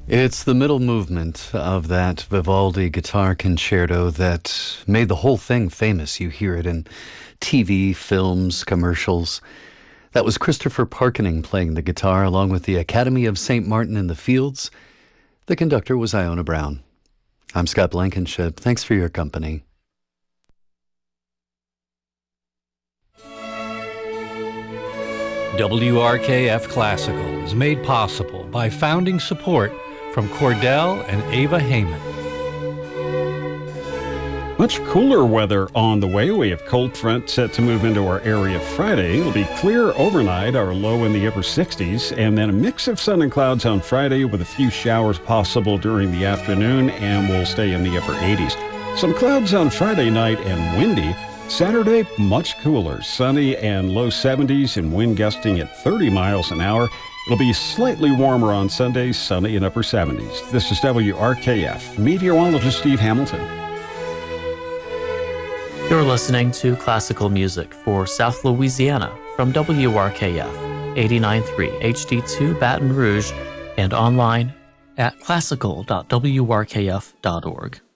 It's the middle movement of that Vivaldi guitar concerto that made the whole thing famous. You hear it in TV, films, commercials. That was Christopher Parkening playing the guitar along with the Academy of St. Martin in the Fields. The conductor was Iona Brown. I'm Scott Blankenship. Thanks for your company. WRKF Classical is made possible by founding support from Cordell and Ava Heyman. Much cooler weather on the way. We have cold front set to move into our area Friday. It'll be clear overnight, our low in the upper 60s, and then a mix of sun and clouds on Friday with a few showers possible during the afternoon, and we'll stay in the upper 80s. Some clouds on Friday night and windy. Saturday, much cooler, sunny and low 70s and wind gusting at 30 miles an hour. It'll be slightly warmer on Sunday, sunny and upper 70s. This is WRKF. Meteorologist Steve Hamilton. You're listening to classical music for South Louisiana from WRKF 89.3 HD2 Baton Rouge and online at classical.wrkf.org.